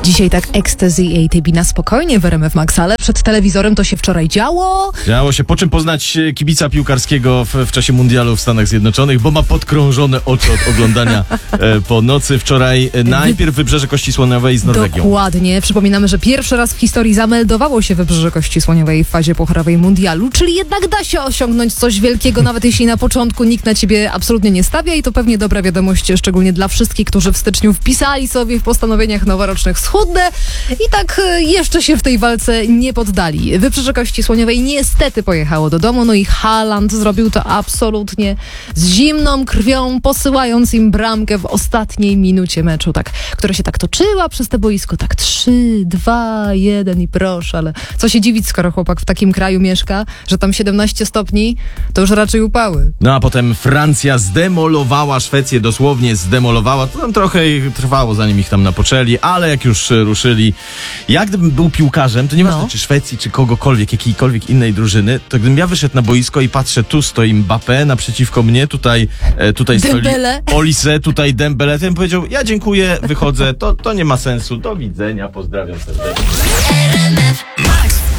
Dzisiaj tak Ecstasy i ATB na spokojnie w RMF Max, ale przed telewizorem to się wczoraj działo. Działo się, po czym poznać kibica piłkarskiego w czasie mundialu w Stanach Zjednoczonych, bo ma podkrążone oczy od oglądania po nocy. Wczoraj najpierw Wybrzeże Kości Słoniowej z Norwegią. Dokładnie. Przypominamy, że pierwszy raz w historii zameldowało się Wybrzeże Kości Słoniowej w fazie pucharowej mundialu, czyli jednak da się osiągnąć coś wielkiego, nawet jeśli na początku nikt na ciebie absolutnie nie stawia, i to pewnie dobra wiadomość, szczególnie dla wszystkich, którzy w styczniu wpisali sobie w postanowieniach noworocznych schudnę i tak jeszcze się w tej walce nie poddali. Wybrzeże Kości Słoniowej niestety pojechało do domu, no i Haaland zrobił to absolutnie z zimną krwią, posyłając im bramkę w ostatniej minucie meczu, tak, która się tak toczyła przez te boisko, tak 3, 2, 1 i proszę, ale co się dziwić, skoro chłopak w takim kraju mieszka, że tam 17 stopni to już raczej upały. No a potem Francja zdemolowała Szwecję, dosłownie zdemolowała. To tam trochę trwało, zanim ich tam napoczęli, ale jak już ruszyli, jak gdybym był piłkarzem, to nieważne czy Szwecji, czy kogokolwiek, jakiejkolwiek innej drużyny, to gdybym ja wyszedł na boisko i patrzę, tu stoi Mbappé, naprzeciwko mnie, tutaj stoi Olise, tutaj Dembele, to bym powiedział, ja dziękuję, wychodzę, to nie ma sensu, do widzenia, pozdrawiam serdecznie.